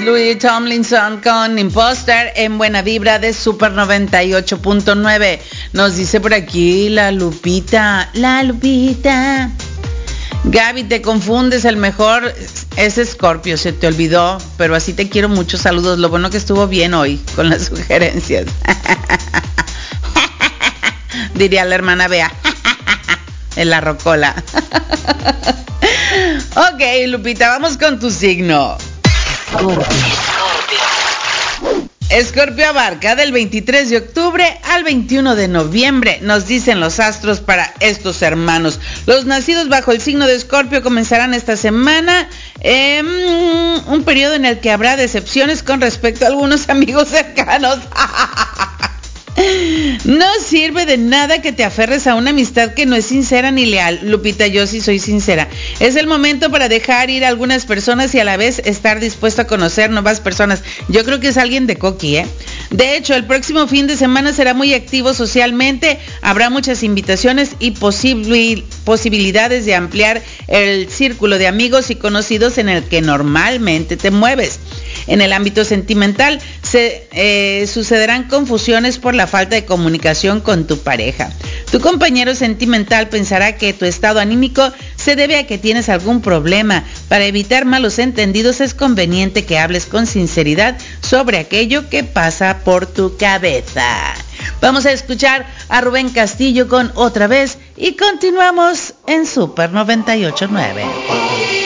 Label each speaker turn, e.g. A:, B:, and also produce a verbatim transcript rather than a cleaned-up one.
A: Louis Tomlinson con Imposter en Buena Vibra de Super noventa y ocho punto nueve. Nos dice por aquí la Lupita, la Lupita. Gaby, te confundes, el mejor es Scorpio, se te olvidó, pero así te quiero mucho, saludos. Lo bueno que estuvo bien hoy con las sugerencias. Diría la hermana Bea. En la rocola. Ok, Lupita, vamos con tu signo. Escorpio. Escorpio abarca del veintitrés de octubre al veintiuno de noviembre. Nos dicen los astros para estos hermanos. Los nacidos bajo el signo de Escorpio comenzarán esta semana eh, un periodo en el que habrá decepciones con respecto a algunos amigos cercanos. No sirve de nada que te aferres a una amistad que no es sincera ni leal. Lupita, yo sí soy sincera. Es el momento para dejar ir a algunas personas y a la vez estar dispuesto a conocer nuevas personas. Yo creo que es alguien de Coqui, ¿eh? De hecho, el próximo fin de semana será muy activo socialmente. Habrá muchas invitaciones y posibil- posibilidades de ampliar el círculo de amigos y conocidos en el que normalmente te mueves. En el ámbito sentimental se eh, sucederán confusiones por la falta de comunicación con tu pareja. Tu compañero sentimental pensará que tu estado anímico se debe a que tienes algún problema. Para evitar malos entendidos es conveniente que hables con sinceridad sobre aquello que pasa por tu cabeza. Vamos a escuchar a Rubén Castillo con Otra Vez y continuamos en Super noventa y ocho punto nueve.